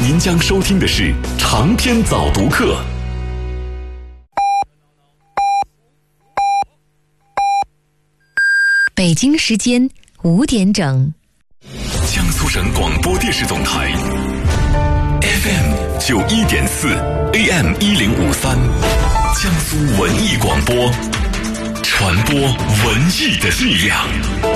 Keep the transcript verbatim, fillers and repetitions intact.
您将收听的是长篇早读课。 北京时间五点整， 江苏省广播电视总台 F M 九一点四 A M 一零五三，江苏文艺广播，传播文艺的力量。